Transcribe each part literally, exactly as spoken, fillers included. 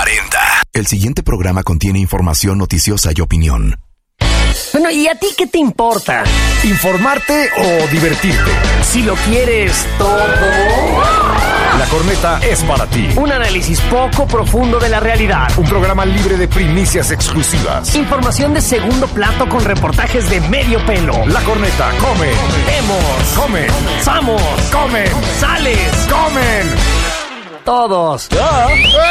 cuarenta. El siguiente programa contiene información noticiosa y opinión. Bueno, ¿y a ti qué te importa? ¿Informarte o divertirte? Si lo quieres todo. La Corneta es para ti. Un análisis poco profundo de la realidad. Un programa libre de primicias exclusivas. Información de segundo plato con reportajes de medio pelo. La Corneta come. Vemos. Come. Somos. Comen. Sales. Comen. Todos. ¡Ah!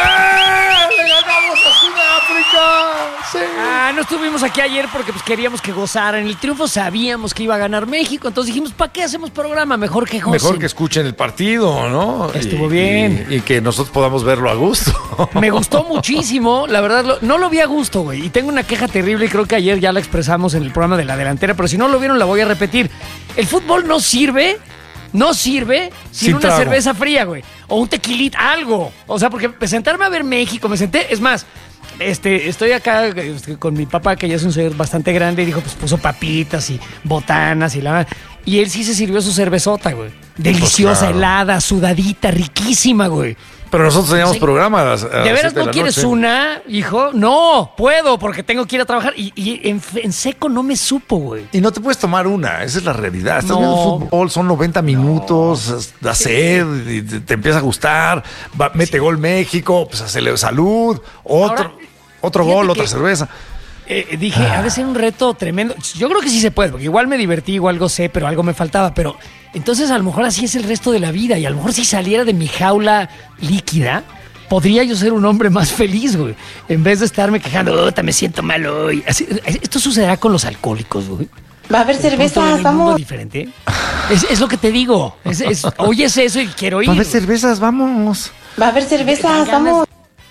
¡Le ganamos a Sudáfrica! Sí. Ah, no estuvimos aquí ayer porque pues queríamos que gozaran. En el triunfo sabíamos que iba a ganar México. Entonces dijimos, ¿para qué hacemos programa? Mejor que gocen. Mejor que escuchen el partido, ¿no? Estuvo y, bien. Y, y que nosotros podamos verlo a gusto. Me gustó muchísimo. La verdad, lo, no lo vi a gusto, güey. Y tengo una queja terrible y creo que ayer ya la expresamos en el programa de La Delantera. Pero si no lo vieron, la voy a repetir. El fútbol no sirve... No sirve sin, sin una trago. cerveza fría, güey. O un tequilita, algo. O sea, porque sentarme a ver México, me senté... Es más, este, estoy acá este, con mi papá, que ya es un señor bastante grande, y dijo, pues puso papitas y botanas y la... Y él sí se sirvió su cervezota, güey. Deliciosa, pues claro. Helada, sudadita, riquísima, güey. Pero nosotros teníamos sí. programas. ¿De veras no quieres noche? una, hijo? No, puedo, porque tengo que ir a trabajar. Y, y en, en seco no me supo, güey. Y no te puedes tomar una, esa es la realidad. Estás no. viendo fútbol, son noventa minutos, no. da sed, y te, te empieza a gustar, va, mete sí. gol México, pues hacerle salud, otro, Ahora, otro gol, otra cerveza. Eh, dije, ah. ha de ser un reto tremendo. Yo creo que sí se puede, porque igual me divertí, igual algo sé, pero algo me faltaba. Pero entonces a lo mejor así es el resto de la vida. Y a lo mejor si saliera de mi jaula líquida, podría yo ser un hombre más feliz, güey. En vez de estarme quejando, oh, me siento mal hoy. Así, esto sucederá con los alcohólicos, güey. Va a haber cervezas, vamos. Diferente. Es, es lo que te digo. Es, es, oyes eso y quiero ir. Va a haber cervezas, vamos. Va a haber cervezas, vamos.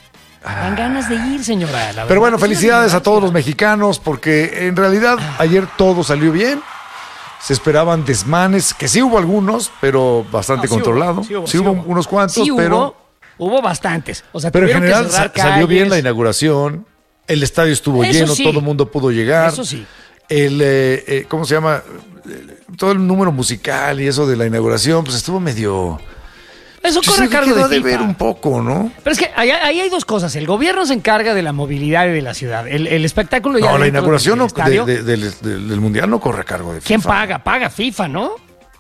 Dan ganas de ir, señora. Pero bueno, felicidades a todos los mexicanos, porque en realidad ayer todo salió bien. Se esperaban desmanes, que sí hubo algunos, pero bastante no, sí controlado. Hubo, sí hubo, sí hubo, sí hubo unos cuantos, sí pero... Hubo, hubo bastantes. O sea, pero en general sa- calles. salió bien la inauguración, el estadio estuvo Eso lleno, sí. todo el mundo pudo llegar. Eso sí. El, eh, eh, ¿cómo se llama? Todo el número musical y eso de la inauguración, pues estuvo medio... Eso corre a cargo de, de FIFA. ver un poco, ¿no? Pero es que ahí, ahí hay dos cosas. El gobierno se encarga de la movilidad y de la ciudad. El, el espectáculo ya... No, la inauguración del, no, de, de, de, de, del Mundial no corre a cargo de FIFA. ¿Quién paga? Paga FIFA, ¿no?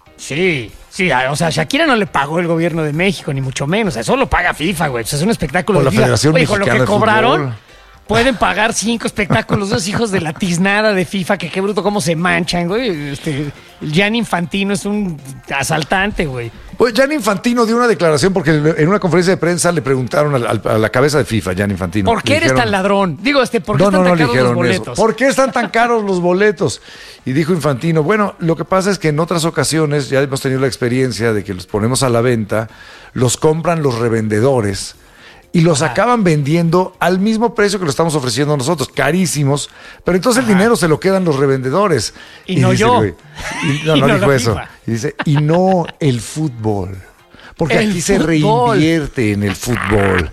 Sí, sí. O sea, Shakira no le pagó el gobierno de México, ni mucho menos. Eso lo paga FIFA, güey. O sea, es un espectáculo o de la FIFA. Federación Oye, con lo que Mexicana de cobraron... Fútbol. Pueden pagar cinco espectáculos, dos hijos de la tiznada de FIFA, que qué bruto cómo se manchan, güey. Este, Gianni Infantino es un asaltante, güey. Pues Gianni Infantino dio una declaración porque en una conferencia de prensa le preguntaron al, al, a la cabeza de FIFA, Gianni Infantino. ¿Por qué eres dijeron, tan ladrón? Digo, este, ¿por qué no, están no, tan no, caros los boletos? Eso. ¿Por qué están tan caros los boletos? Y dijo Infantino, bueno, lo que pasa es que en otras ocasiones ya hemos tenido la experiencia de que los ponemos a la venta, los compran los revendedores y los Ajá. acaban vendiendo al mismo precio que lo estamos ofreciendo nosotros, carísimos, pero entonces Ajá. el dinero se lo quedan los revendedores. Y, y no dice, yo. Güey, y, no, y no, no dijo eso. FIFA. Y dice, y no el fútbol. Porque el aquí fútbol. se reinvierte en el fútbol.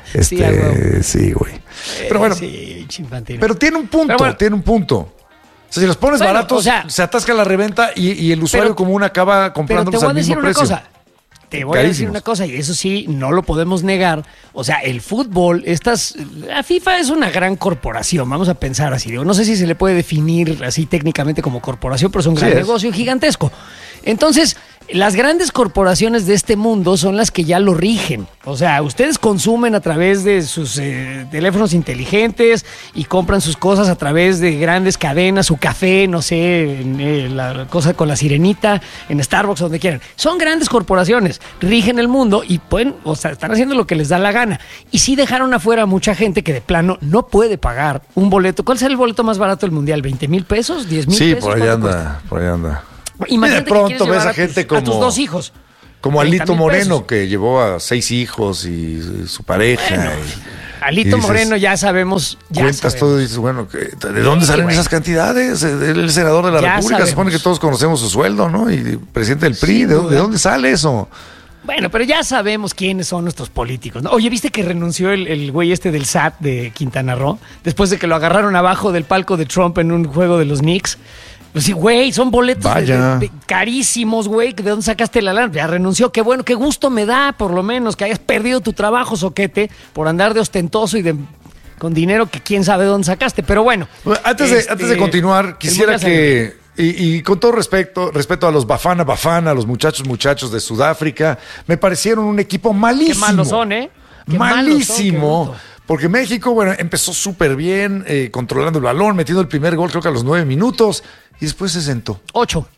Este, sí, güey. Sí, pero bueno, sí, pero tiene un punto, bueno, tiene un punto. O sea, si los pones bueno, baratos, o sea, se atasca la reventa y, y el usuario pero, común acaba comprándolos al mismo precio. Cosa. Te voy Carísimos. a decir una cosa, y eso sí, no lo podemos negar. O sea, el fútbol, estas, la FIFA es una gran corporación, vamos a pensar así. Digo, no sé si se le puede definir así técnicamente como corporación, pero es un gran sí negocio es. gigantesco. Entonces, las grandes corporaciones de este mundo son las que ya lo rigen. O sea, ustedes consumen a través de sus eh, teléfonos inteligentes y compran sus cosas a través de grandes cadenas, su café, no sé, en, eh, la cosa con la sirenita, en Starbucks, donde quieran. Son grandes corporaciones, rigen el mundo y pueden, o sea, están haciendo lo que les da la gana. Y sí dejaron afuera a mucha gente que de plano no puede pagar un boleto. ¿Cuál será el boleto más barato del Mundial? ¿veinte mil pesos? ¿diez mil sí, pesos? Sí, por ahí anda, cuesta? por ahí anda. Imagínate y de pronto que ves a, a gente tus, como... a tus dos hijos. Como Alito Moreno, pesos. que llevó a seis hijos y su pareja. Bueno, y, Alito y dices, Moreno ya sabemos. Ya cuentas sabemos. todo y dices, bueno, ¿de dónde sí, salen bueno. esas cantidades? Él es el senador de la ya República, sabemos. Se supone que todos conocemos su sueldo, ¿no? Y presidente del P R I, ¿de dónde, ¿de dónde sale eso? Bueno, pero ya sabemos quiénes son nuestros políticos, ¿no? Oye, ¿viste que renunció el, el güey este del S A T de Quintana Roo? Después de que lo agarraron abajo del palco de Trump en un juego de los Knicks. Pues sí, güey, son boletos de, Vaya. de, de carísimos, güey. ¿De dónde sacaste la lana? Ya renunció. Qué bueno, qué gusto me da, por lo menos, que hayas perdido tu trabajo, soquete, por andar de ostentoso y de con dinero que quién sabe dónde sacaste. Pero bueno. Bueno, antes, de, este, antes de continuar, quisiera que, y, y con todo respeto, respeto a los Bafana Bafana, a los muchachos muchachos de Sudáfrica, me parecieron un equipo malísimo. Qué malos son, ¿eh? Qué Malísimo. malos son, Porque México, bueno, empezó súper bien, eh, controlando el balón, metiendo el primer gol, creo que a los nueve minutos, y después se sentó. Ocho.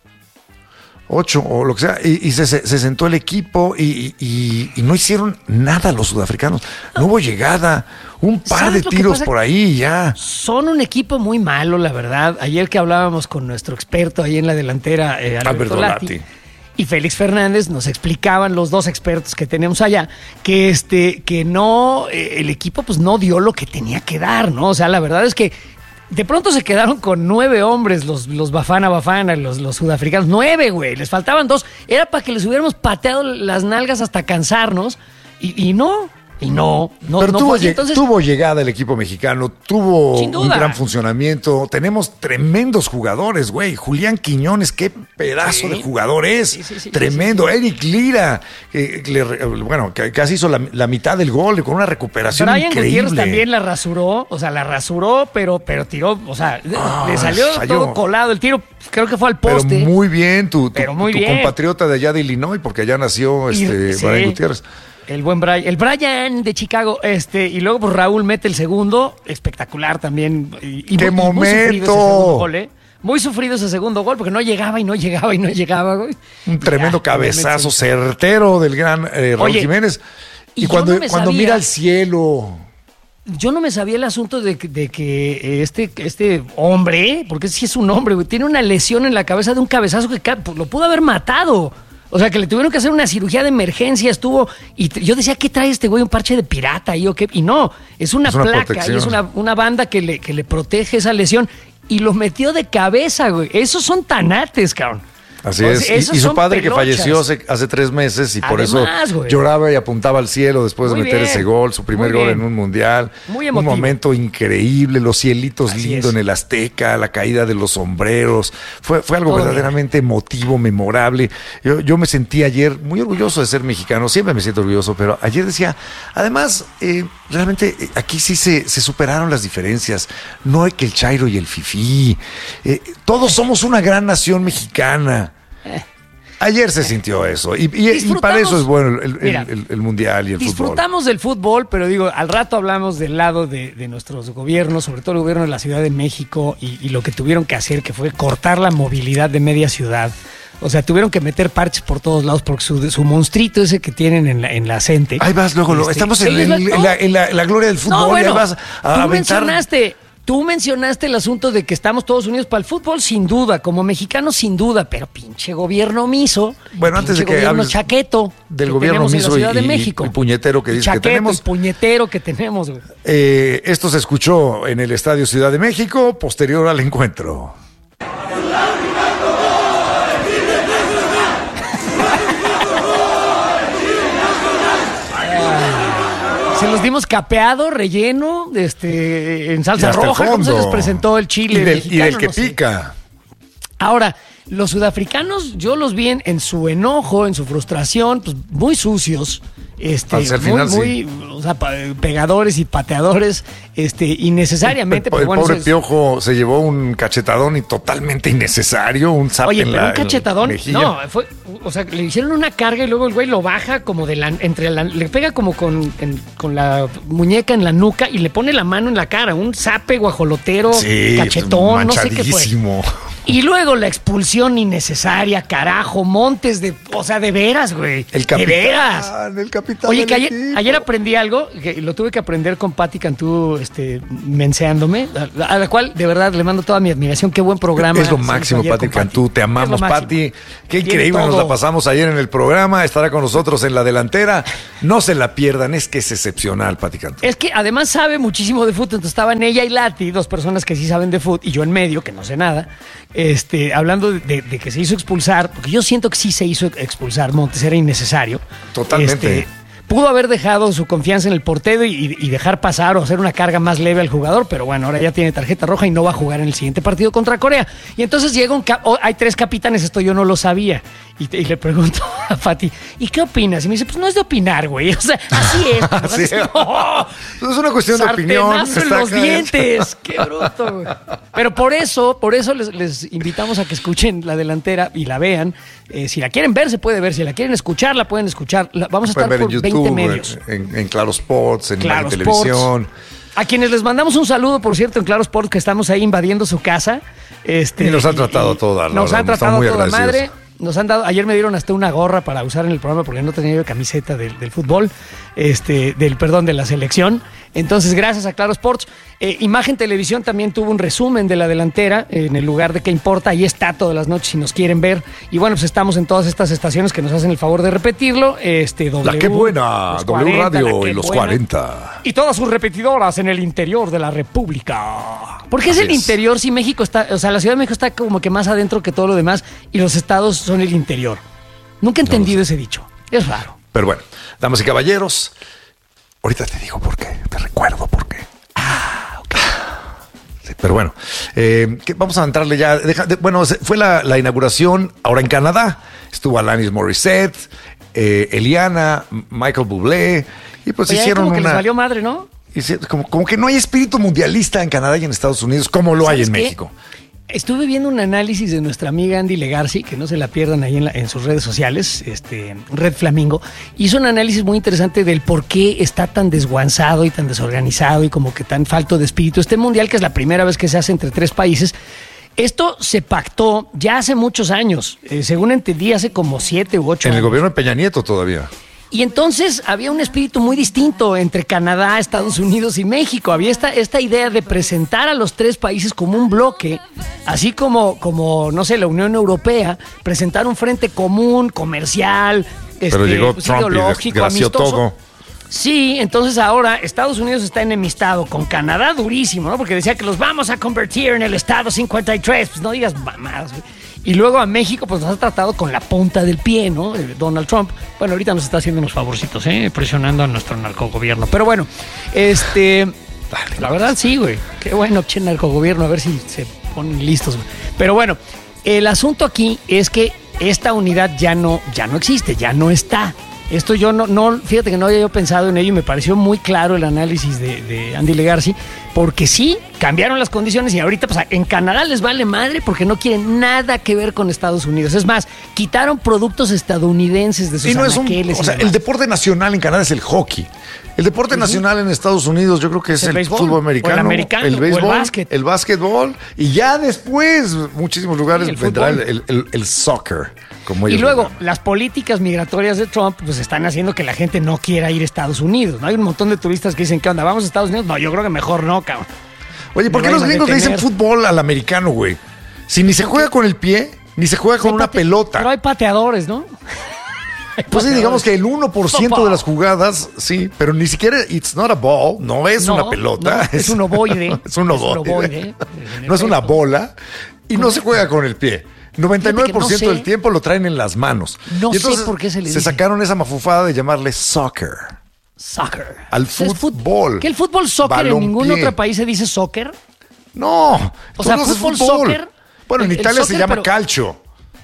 Ocho o lo que sea, y, y se, se, se sentó el equipo y, y, y no hicieron nada los sudafricanos. No hubo llegada, un par de tiros por ahí y ya. Son un equipo muy malo, la verdad. Ayer que hablábamos con nuestro experto ahí en la delantera, eh, Alberto, Alberto Lati, Lati, y Félix Fernández, nos explicaban los dos expertos que tenemos allá, que este, que no, eh, el equipo pues no dio lo que tenía que dar, ¿no? O sea, la verdad es que de pronto se quedaron con nueve hombres los, los Bafana Bafana, los, los sudafricanos. Nueve, güey. Les faltaban dos. Era para que les hubiéramos pateado las nalgas hasta cansarnos. Y, y no, y no. no Pero no tuvo, fue así. Entonces, tuvo llegada el equipo mexicano. Tuvo sin duda un gran funcionamiento. Tenemos tremendos jugadores, güey. Julián Quiñones, qué pedazo Sí. de jugador es. Sí, sí, sí, Tremendo. sí, sí, sí. Eric Lira, que le- bueno, que casi hizo la, la mitad del gol con una recuperación Brian increíble. Gutiérrez también la rasuró, o sea, la rasuró, pero, pero tiró, o sea, Ah, le salió falló. todo colado. El tiro, creo que fue al Pero poste. muy bien, tu, tu, Pero muy tu bien. compatriota de allá de Illinois, porque allá nació Y- este, sí. Brian Gutiérrez. El buen Brian, el Brian de Chicago, este, y luego pues Raúl mete el segundo, espectacular también. Y, y ¡Qué muy, muy sufrido ese momento! segundo gol, ¿eh? Muy sufrido ese segundo gol, porque no llegaba y no llegaba y no llegaba, güey. Un tremendo Ya, cabezazo obviamente, certero del gran eh, Raúl Oye, Jiménez. y Y yo cuando, no me cuando sabía- mira al cielo. Yo no me sabía el asunto de, que- de que este, este hombre, porque sí es un hombre, güey, tiene una lesión en la cabeza de un cabezazo que ca- lo pudo haber matado. O sea, que le tuvieron que hacer una cirugía de emergencia, estuvo... Y t- yo decía, ¿qué trae este güey? ¿Un parche de pirata ahí o qué? Y no, es una, Es una placa protección. y es una, una banda que le, que le protege esa lesión. Y lo metió de cabeza, güey. Esos son tanates, cabrón. Así O es. sea, Y, esos y su son padre que pelochas. falleció hace, hace tres meses y por Además, eso güey. lloraba y apuntaba al cielo después Muy de meter bien. ese gol, su primer Muy gol bien. en un mundial. Muy un emotivo. momento increíble, los cielitos Así lindo es. en el Azteca, la caída de los sombreros. Fue, fue algo Todo verdaderamente emotivo, memorable. Yo, yo me sentí ayer muy orgulloso de ser mexicano, siempre me siento orgulloso, pero ayer decía, además, eh, realmente eh, aquí sí se, se superaron las diferencias. No hay que el chairo y el fifí. Eh, todos somos una gran nación mexicana. Ayer se sintió eso y, y- y para eso es bueno el, el- Mira, el- el mundial y el fútbol. Disfrutamos del fútbol, pero digo, al rato hablamos del lado de, de nuestros gobiernos, sobre todo el gobierno de la Ciudad de México y, y lo que tuvieron que hacer, que fue cortar la movilidad de media ciudad. O sea, tuvieron que meter parches por todos lados porque su, su monstruito ese que tienen en la, en la Cente. Ahí vas, luego, lo- Este, estamos en, sí, en- no. en la, en la- en la gloria del fútbol. No, y bueno, ahí vas a tú aventar. mencionaste, tú mencionaste el asunto de que estamos todos unidos para el fútbol, sin duda, como mexicanos, sin duda, pero pinche gobierno omiso, Bueno, antes de pinche que gobierno hables chaqueto del que gobierno tenemos en la omiso y- Ciudad de y- México. y puñetero que El dices que chaqueto, tenemos. el puñetero que tenemos, güey. Eh, esto se escuchó en el Estadio Ciudad de México, posterior al encuentro. Se los dimos capeado, relleno, este, en Y salsa hasta el roja, como se fondo. les presentó el chile Y del, y mexicano, del que no sé. pica. Ahora, los sudafricanos, yo los vi en, en su enojo, en su frustración, pues muy sucios, este, Hacia el muy, final, muy, o sea, pa- pegadores y pateadores, este, innecesariamente. El, pero el bueno, pobre eso es- Piojo se llevó un cachetadón y totalmente innecesario, un zap Oye, en pero la un cachetadón, en la mejilla. no, fue, o sea, le hicieron una carga y luego el güey lo baja como de la, entre la, le pega como con, en- con la muñeca en la nuca y le pone la mano en la cara, un zape guajolotero, Sí, cachetón, no sé qué fue. manchadísimo. Y luego la expulsión innecesaria, carajo, Montes de, o sea, de veras, güey. El de capitán, veras. el capitán Oye, del que ayer, equipo. ayer aprendí algo, que lo tuve que aprender con Patti Cantú, este, menseándome, a, a la cual de verdad le mando toda mi admiración. Qué buen programa. Es lo se hizo máximo, ayer Pati con Cantú. Te Es amamos, lo máximo. Pati. Qué Tiene increíble nos todo. la pasamos ayer en el programa. Estará con nosotros en la delantera. No se la pierdan, es que es excepcional, Pati Cantú. Es que además sabe muchísimo de fútbol, entonces estaban ella y Lati, dos personas que sí saben de fútbol, y yo en medio, que no sé nada, este, hablando de, de- de que se hizo expulsar, porque yo siento que sí se hizo expulsar, Montes, era innecesario. Totalmente. Este, pudo haber dejado su confianza en el portero y, y dejar pasar o hacer una carga más leve al jugador, pero bueno, ahora ya tiene tarjeta roja y no va a jugar en el siguiente partido contra Corea. Y entonces llega un... Cap- oh, hay tres capitanes, esto yo no lo sabía. Y, te, y le pregunto a Fati, ¿y qué opinas? Y me dice, pues no es de opinar, güey. O sea, así es. ¿No? Sí. Así es, oh, es una cuestión de opinión. En los dientes. Qué bruto, güey. Pero por eso, por eso les, les invitamos a que escuchen la delantera y la vean. Eh, si la quieren ver, se puede ver. Si la quieren escuchar, la pueden escuchar. La, vamos a estar por YouTube, veinte medios. En, en Claro Sports, en Claro Imagen Televisión. A quienes les mandamos un saludo, por cierto, en Claro Sports, que estamos ahí invadiendo su casa. Este, y nos han tratado toda la Nos han tratado muy toda madre. Nos han dado, ayer me dieron hasta una gorra para usar en el programa porque no tenía yo camiseta del, del fútbol, este, del perdón, de la selección. Entonces, gracias a Claro Sports. Eh, Imagen Televisión también tuvo un resumen de la delantera eh, en el lugar de qué importa. Ahí está todas las noches si nos quieren ver. Y bueno, pues estamos en todas estas estaciones que nos hacen el favor de repetirlo. Este, w, la Qué Buena, W cuarenta, Radio y los buena, cuarenta. Y todas sus repetidoras en el interior de la República. ¿Por qué es Así el es. interior si México está, o sea, la Ciudad de México está como que más adentro que todo lo demás y los estados son el interior? Nunca he entendido no ese dicho. Es raro. Pero bueno, damas y caballeros, ahorita te digo por qué, te recuerdo por qué. Ah, ok. Sí, pero bueno, eh, que vamos a entrarle ya. Deja, de, bueno, fue la, la inauguración ahora en Canadá. Estuvo Alanis Morissette, eh, Eliana, Michael Bublé, y pues Oye, hicieron como que una... les valió madre, ¿no? Hicieron, como, como que no hay espíritu mundialista en Canadá y en Estados Unidos como lo hay en qué? México. Estuve viendo un análisis de nuestra amiga Andy Legarci, que no se la pierdan ahí en, la, en sus redes sociales, este, Red Flamingo. Hizo un análisis muy interesante del por qué está tan desguanzado y tan desorganizado y como que tan falto de espíritu este mundial, que es la primera vez que se hace entre tres países. Esto se pactó ya hace muchos años, eh, según entendí, hace como siete u ocho En años. el gobierno de Peña Nieto todavía. Y entonces había un espíritu muy distinto entre Canadá, Estados Unidos y México. Había esta, esta idea de presentar a los tres países como un bloque, así como, como, no sé, la Unión Europea, presentar un frente común, comercial, Pero este, llegó pues, Trump ideológico, y desgració amistoso. todo. Sí, entonces ahora Estados Unidos está enemistado con Canadá durísimo, ¿no? Porque decía que los vamos a convertir en el Estado cincuenta y tres, pues no digas mamadas, güey. Y luego a México, pues nos ha tratado con la punta del pie, ¿no? Donald Trump. Bueno, ahorita nos está haciendo unos favorcitos, ¿eh? Presionando a nuestro narcogobierno. Pero bueno, este... la verdad sí, güey. Qué bueno, che, narcogobierno, a ver si se ponen listos, güey. Pero bueno, el asunto aquí es que esta unidad ya no, ya no existe, ya no está. Esto yo no, no, fíjate que no había yo pensado en ello y me pareció muy claro el análisis de, de Andy Legarci, porque sí, cambiaron las condiciones y ahorita pues, en Canadá les vale madre porque no quieren nada que ver con Estados Unidos. Es más, quitaron productos estadounidenses de sus Y no es un, anaqueles o y sea, demás. el deporte nacional en Canadá es el hockey. El deporte Uh-huh. nacional en Estados Unidos yo creo que es ¿El el, béisbol? fútbol ¿O el americano, americano? el ¿O el béisbol, básquet? el básquetbol y ya después muchísimos lugares Sí, el vendrá el, fútbol. el, el, el soccer. Como Y ellos luego, lo llaman. las políticas migratorias de Trump pues están haciendo que la gente no quiera ir a Estados Unidos, ¿no? Hay un montón de turistas que dicen, ¿qué onda? ¿Vamos a Estados Unidos? No, yo creo que mejor no, cabrón. Oye, ¿por me qué los vayan a gringos le dicen detener. fútbol al americano, güey? Si ni se juega con el pie, ni se juega con Hay una pate- pelota. Pero hay pateadores, ¿no? Hay Pues sí, pateadores. digamos que el uno por ciento de las jugadas, sí, pero ni siquiera, it's not a ball, no es No, una pelota. no, es un ovoide. Es un Es un ovoide. ovoide, en No es una efecto. bola y no se juega con el pie. noventa y nueve por ciento Fíjate que no sé. del tiempo lo traen en las manos. No Y entonces sé por qué se le dice. sacaron esa mafufada de llamarle soccer. Soccer. Al Es fut- fútbol. ¿Que el fútbol soccer en Balompié. ningún otro país se dice soccer? No. O sea, todo es fútbol, soccer. Bueno, en el- el Italia se soccer, llama pero- calcio.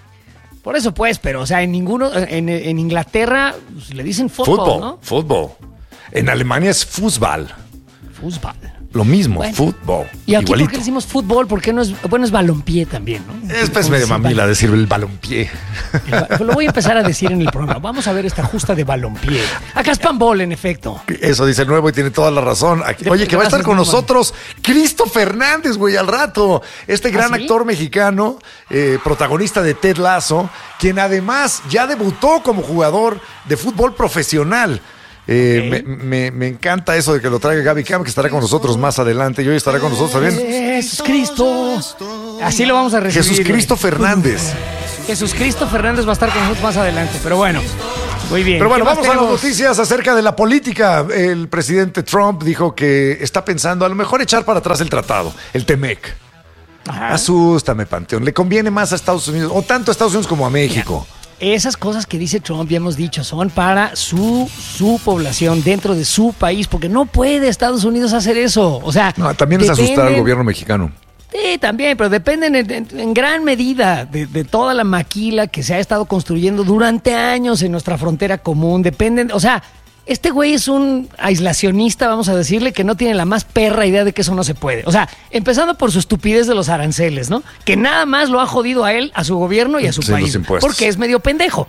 Por eso pues, pero o sea, en ninguno, en, en Inglaterra pues, le dicen fútbol, Fútbol, ¿no? fútbol. En Alemania es fútbol. Fútbol. Lo mismo, Bueno. fútbol. Y aquí, ¿por igualito. qué le decimos fútbol? ¿Por qué no es, bueno, es balompié también, ¿no? Es pues Como medio si mamila bal- decir el balompié. el ba- Lo voy a empezar a decir en el programa. Vamos a ver esta justa de balompié. Acá es panball, en efecto. Eso dice el nuevo y tiene toda la razón. Aquí- De- oye, que va a estar gracias, con Norman. nosotros Cristo Fernández, güey, al rato. Este gran ¿Ah, sí? actor mexicano, eh, protagonista de Ted Lasso, quien además ya debutó como jugador de fútbol profesional. Eh, Ok. me, me- me encanta eso de que lo traiga Gaby Cam, que estará con nosotros más adelante. Y hoy estará con nosotros también Jesús Cristo. Así lo vamos a recibir. Jesús Cristo güey. Fernández. Jesús Cristo Fernández va a estar con nosotros más adelante. Pero bueno, muy bien. Pero bueno, ¿Qué más vamos a las tenemos? noticias acerca de la política. El presidente Trump dijo que está pensando a lo mejor echar para atrás el tratado, el Temec. Ajá. Asústame, Panteón. Le conviene más a Estados Unidos, o tanto a Estados Unidos como a México. esas cosas que dice Trump, ya hemos dicho, son para su, su población dentro de su país, porque no puede Estados Unidos hacer eso. O sea, no, también es dependen, asustar al gobierno mexicano. Sí, también, pero dependen en, en, en gran medida de, de toda la maquila que se ha estado construyendo durante años en nuestra frontera común. Dependen, o sea, este güey es un aislacionista, vamos a decirle, que no tiene la más perra idea de que eso no se puede. O sea, empezando por su estupidez de los aranceles, ¿no? Que nada más lo ha jodido a él, a su gobierno y a su Sí, país. Porque es medio pendejo.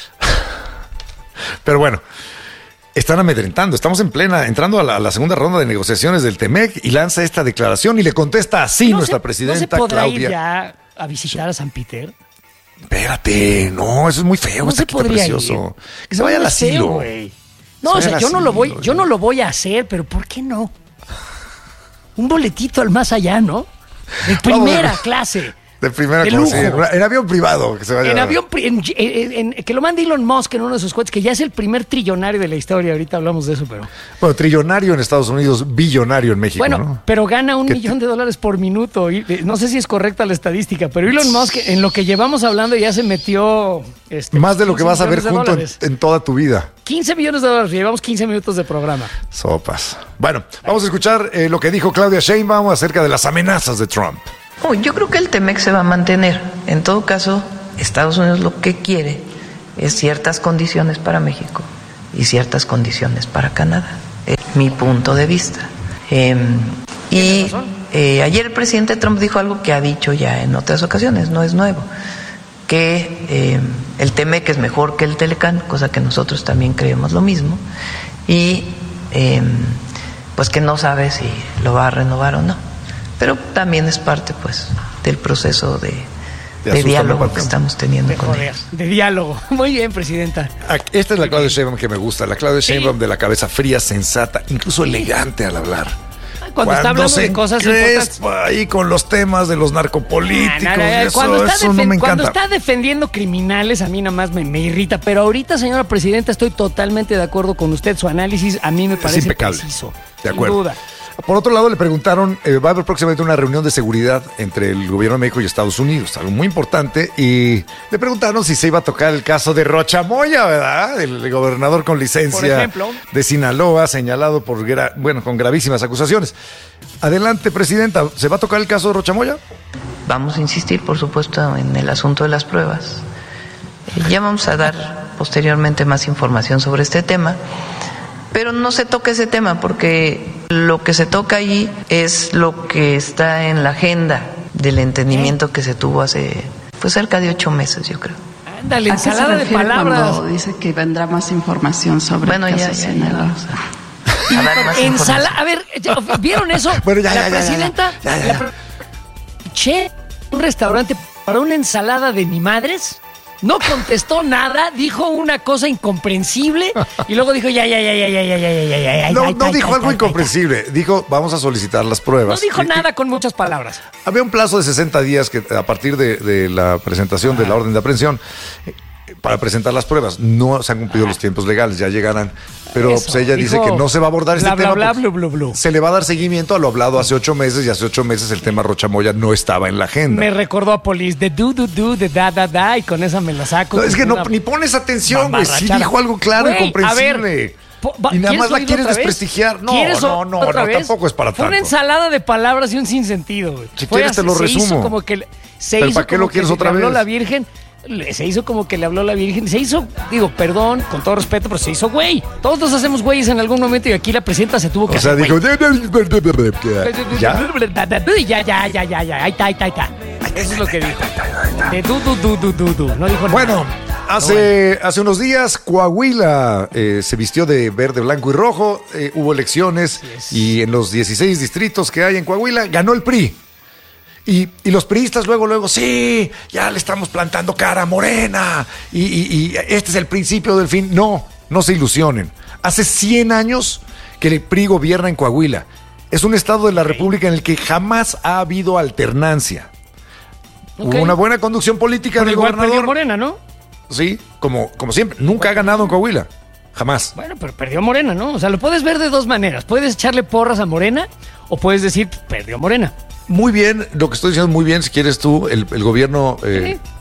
Pero bueno, están amedrentando. Estamos en plena, entrando a la, a la segunda ronda de negociaciones del Temec y lanza esta declaración y le contesta así no nuestra se, presidenta ¿No se podrá Claudia. ir ya a visitar a San Peter? Espérate, no, eso es muy feo. No está se podría precioso. ir. Que se No, vaya al no es feo, asilo. güey. No, o sea, yo no lo voy, yo no lo voy a hacer, pero ¿por qué no? Un boletito al más allá, ¿no? De primera Vamos, clase. De primera de clase. lujo. En, en avión privado. Que se vaya. En avión, pri- en, en- en- que lo mande Elon Musk en uno de sus cohetes, que ya es el primer trillonario de la historia. Ahorita hablamos de eso, pero. Bueno, trillonario en Estados Unidos, billonario en México, Bueno, ¿no? pero gana un ¿Qué millón de dólares por minuto. Y, eh, no sé si es correcta la estadística, pero Elon Musk, en lo que llevamos hablando, ya se metió. Este, Más de lo que vas a ver quince millones de junto en, dólares. en toda tu vida. quince millones de dólares. Llevamos quince minutos de programa. Sopas. Bueno, vamos a escuchar eh, lo que dijo Claudia Sheinbaum acerca de las amenazas de Trump. Oh, yo creo que el Temec se va a mantener. En todo caso, Estados Unidos lo que quiere es ciertas condiciones para México y ciertas condiciones para Canadá. Es mi punto de vista. Eh, y eh, ayer el presidente Trump dijo algo que ha dicho ya en otras ocasiones, no es nuevo, que eh, el Temec es mejor que el Telecán, cosa que nosotros también creemos lo mismo, y eh, pues que no sabe si lo va a renovar o no. Pero también es parte, pues, del proceso de, Te de asusta, diálogo me que estamos teniendo De, con joder, ellos. de diálogo. Muy bien, presidenta. Esta es la Claudia Sheinbaum que me gusta. La Claudia Sheinbaum Sí. de la cabeza fría, sensata, incluso elegante al hablar. Cuando, está hablando se de cosas importantes. encrespa ahí con los temas de los narcopolíticos. Ah, no, no, no, eso cuando, está eso no defen- me cuando encanta. está defendiendo criminales, a mí nada más me, me irrita. Pero ahorita, señora presidenta, estoy totalmente de acuerdo con usted. Su análisis a mí me parece impecable. preciso. De acuerdo. Sin duda. Por otro lado, le preguntaron, eh, va a haber próximamente una reunión de seguridad entre el gobierno de México y Estados Unidos, algo muy importante, y le preguntaron si se iba a tocar el caso de Rocha Moya, ¿verdad? El, el gobernador con licencia Por ejemplo. de Sinaloa, señalado por, gra- bueno, con gravísimas acusaciones. Adelante, presidenta, ¿se va a tocar el caso de Rocha Moya? Vamos a insistir, por supuesto, en el asunto de las pruebas. Eh, ya vamos a dar posteriormente más información sobre este tema, pero no se toca ese tema porque lo que se toca allí es lo que está en la agenda del entendimiento que se tuvo hace pues cerca de ocho meses, yo creo. Ándale, ¿A qué se ensalada de refiere palabras. cuando dice que vendrá más información sobre Bueno, el ya, caso ya, ya Sinaloa? vamos a, a dar más Ensala, información. a ver, ya, ¿vieron eso? Bueno, ya, la ya, ya, ya, presidenta, ya, ya, ya. la pre- che, un restaurante para una ensalada de mi madres. No contestó nada, dijo una cosa incomprensible y luego dijo ya, ya, ya, ya, ya, ya, ya, ya, ya, ya. No, ay, no ay, dijo ay, algo ay, incomprensible. Dijo, vamos a solicitar las ay. pruebas. No dijo Y- y- nada con muchas palabras. Había un plazo de sesenta días que a partir de, de la presentación de la orden de aprehensión eh, para presentar las pruebas. No se han cumplido los tiempos legales, ya llegarán. Pero Eso, pues, ella dice dijo, que no se va a abordar este bla, bla, tema. bla, porque blu, blu, blu. Se le va a dar seguimiento a lo hablado hace ocho meses y hace ocho meses el tema Rocha Moya no estaba en la agenda. Me recordó a Police de do, do, do, de da, da, da y con esa me la saco. No, es que no, Una ni pones atención, güey. Sí mamarrachada. dijo algo claro Güey, y comprensible. a ver, po- va- y nada ¿quieres más la oírlo quieres otra vez? desprestigiar. No, ¿Quieres no, o- no, otra no, vez? tampoco es para Fue una tanto. ensalada de palabras y un sinsentido, güey. Si Fue quieres te así, lo se hizo resumo. como que se ¿Pero hizo para qué como lo quieres que otra le habló vez? la Virgen. Le- Se hizo como que le habló la Virgen. Se hizo, digo, perdón, con todo respeto, pero se hizo güey. Todos nos hacemos güeyes en algún momento y aquí la presidenta se tuvo que O sea, hacer dijo. güey. ¿Ya? Ya, ya, ya, ya, ya. Ahí está, ahí está, ahí está. Eso es lo que dijo. De du, du, du, du, du, du. No dijo nada. Bueno, hace, hace unos días Coahuila eh, se vistió de verde, blanco y rojo. Eh, hubo elecciones es. y en los dieciséis distritos que hay en Coahuila ganó el P R I. Y, y los priistas luego, luego, sí, ya le estamos plantando cara a Morena. Y, y- y este es el principio del fin. No, no se ilusionen. Hace cien años que el P R I gobierna en Coahuila. Es un estado de la República en el que jamás ha habido alternancia. Ok. Hubo una buena conducción política Pero del igual perdió gobernador. Morena, ¿no? Sí, como, como siempre. Nunca ha ganado en Coahuila. Jamás. Bueno, pero perdió Morena, ¿no? O sea, lo puedes ver de dos maneras. Puedes echarle porras a Morena o puedes decir, perdió Morena. Muy bien, lo que estoy diciendo muy bien, si quieres tú, el, el gobierno eh,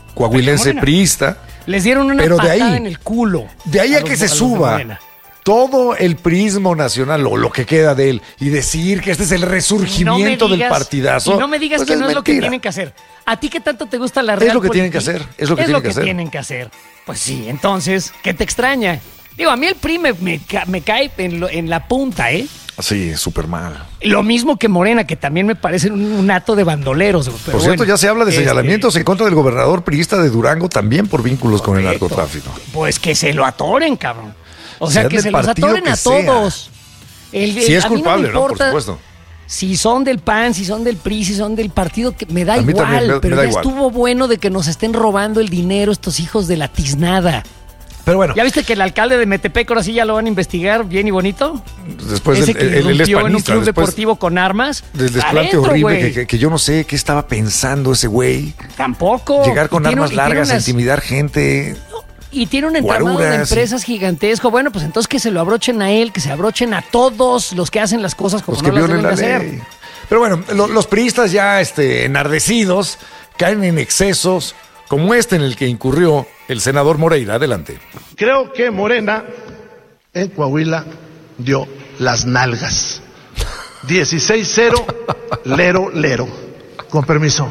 coahuilense priista. Les dieron una pero patada de ahí, en el culo. De ahí a, a que los, se a suba todo el prismo nacional o lo que queda de él y decir que este es el resurgimiento no digas, del partidazo. Y no me digas pues que no es mentira. Lo que tienen que hacer. ¿A ti qué tanto te gusta la real Es lo que política? tienen que hacer. Es lo que, es tienen, lo que que hacer. tienen que hacer. Pues sí, entonces, ¿qué te extraña? Digo, a mí el P R I me, me, me cae en, lo, en la punta, ¿eh? Sí, súper mal. Lo mismo que Morena, que también me parece un, un acto de bandoleros. Pero por cierto, bueno, ya se habla de este... señalamientos en contra del gobernador priista de Durango también por vínculos correcto. Con el narcotráfico. Pues que se lo atoren, cabrón. O sea, Sean que se los atoren a sea. todos. El, el, si es culpable, no, no, por supuesto. Si son del P A N, si son del P R I, si son del partido, que me da igual. También, me, pero me da ya igual. Estuvo bueno de que nos estén robando el dinero estos hijos de la tiznada. Pero bueno. ¿Ya viste que el alcalde de Metepec ahora sí ya lo van a investigar bien y bonito? Después Ese del, que el, el, el en un club deportivo con armas. Del desplante horrible que, que, que yo no sé qué estaba pensando ese güey. Tampoco. Llegar con tiene, armas largas, unas... intimidar gente. Y tiene un entramado de empresas gigantesco. Bueno, pues entonces que se lo abrochen a él, que se abrochen a todos los que hacen las cosas como los no que las deben la de hacer. Ley. Pero bueno, lo, los priistas ya este, enardecidos caen en excesos como este en el que incurrió el senador Moreira. Adelante. Creo que Morena en Coahuila dio las nalgas. dieciséis cero, lero, lero. Con permiso.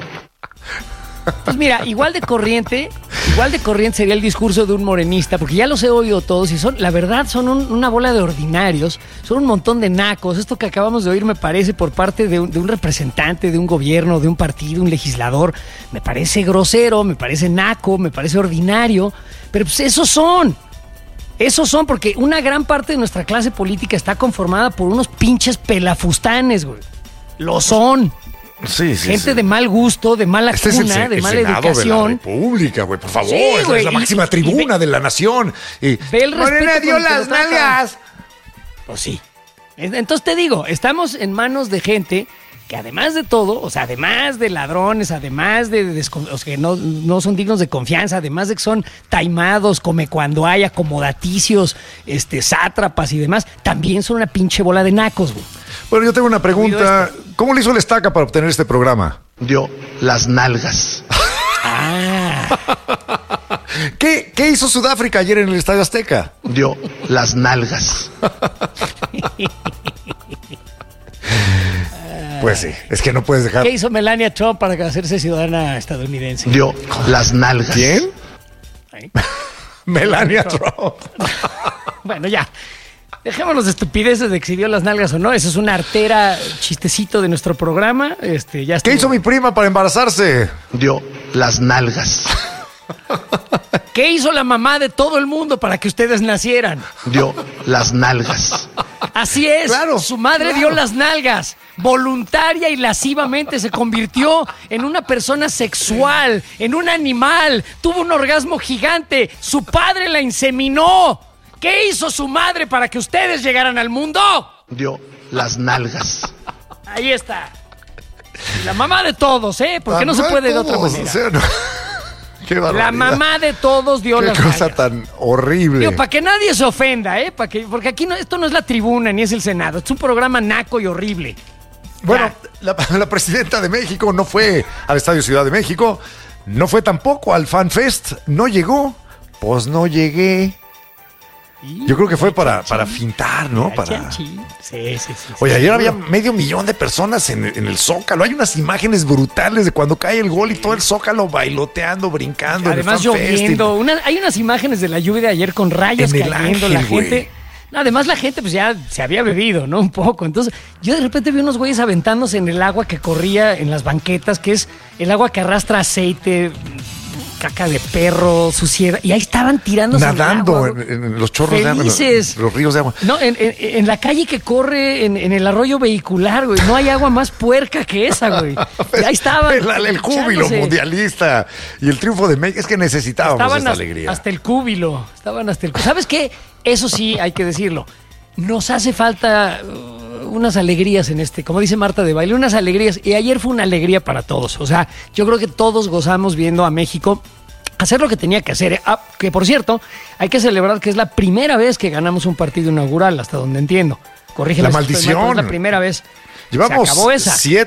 Pues mira, igual de corriente, igual de corriente sería el discurso de un morenista, porque ya los he oído todos y son, la verdad, son un, una bola de ordinarios, son un montón de nacos. Esto que acabamos de oír me parece por parte de un, de un representante, de un gobierno, de un partido, un legislador, me parece grosero, me parece naco, me parece ordinario, pero pues esos son. Esos son, porque una gran parte de nuestra clase política está conformada por unos pinches pelafustanes, güey. Lo son. Sí, sí, gente sí. de mal gusto, de mala este cuna, es el, de el mala Senado educación. De la República, güey, por favor, sí, es la máxima y, tribuna y ve, de la nación. Y ve el Morena dio las nalgas. Pues sí. Entonces te digo, estamos en manos de gente que además de todo, o sea, además de ladrones, además de, de o sea, que no, no son dignos de confianza, además de que son taimados, come cuando hay, acomodaticios, este, sátrapas y demás, también son una pinche bola de nacos, güey. Bueno, yo tengo una pregunta. ¿Cómo le hizo el Estaca para obtener este programa? Dio las nalgas. Ah. ¿Qué, ¿Qué hizo Sudáfrica ayer en el Estadio Azteca? Dio las nalgas. Pues sí, es que no puedes dejar. ¿Qué hizo Melania Trump para hacerse ciudadana estadounidense? Dio las nalgas. ¿Quién? ¿Eh? Melania Trump. Bueno, ya. Dejémonos de estupideces de que si dio las nalgas o no. Eso es una artera chistecito de nuestro programa. Este, ya ¿Qué hizo mi prima para embarazarse? Dio las nalgas. ¿Qué hizo la mamá de todo el mundo para que ustedes nacieran? Dio las nalgas. Así es, claro, su madre claro. dio las nalgas. Voluntaria y lascivamente se convirtió en una persona sexual, en un animal. Tuvo un orgasmo gigante. Su padre la inseminó. ¿Qué hizo su madre para que ustedes llegaran al mundo? Dio las nalgas. Ahí está. La mamá de todos, ¿eh? Porque no se puede de otra manera. O sea, no. Qué la mamá de todos dio Qué las cosa nalgas. tan horrible. Digo, para que nadie se ofenda, ¿eh? Para que, porque aquí no, esto no es la tribuna ni es el Senado. Es un programa naco y horrible. Bueno, la, la presidenta de México no fue al Estadio Ciudad de México, no fue tampoco al Fan Fest, no llegó, pues no llegué. Yo creo que fue para, para fintar, ¿no? Para... Sí, sí, sí. Oye, ayer había medio millón de personas en, en el Zócalo. Hay unas imágenes brutales de cuando cae el gol y todo el Zócalo bailoteando, brincando. Además en el Fan lloviendo. Una, hay unas imágenes de la lluvia de ayer con rayos en el cayendo. Ángel, la gente... güey. Además la gente pues ya se había bebido, ¿no? Un poco. Entonces yo de repente vi unos güeyes aventándose en el agua que corría en las banquetas, que es el agua que arrastra aceite, caca de perro, suciedad. Y ahí estaban tirándose nadando en, el agua, en, en los chorros felices. de agua, en los ríos de agua. No, en, en, en la calle que corre en, en el arroyo vehicular, güey. No hay agua más puerca que esa, güey. Y ahí estaban. El, el júbilo echándose. mundialista y el triunfo de México. Es que necesitábamos Estaban esta hasta, alegría. hasta el cúbilo. Estaban hasta el. ¿Sabes qué? Eso sí, hay que decirlo. Nos hace falta uh, unas alegrías en este, como dice Marta de Baile, unas alegrías. Y ayer fue una alegría para todos. O sea, yo creo que todos gozamos viendo a México hacer lo que tenía que hacer. Ah, que por cierto, hay que celebrar que es la primera vez que ganamos un partido inaugural, hasta donde entiendo. Corrígeme. La si estoy mal, maldición. pero es la primera vez. Llevamos Se acabó esa. siete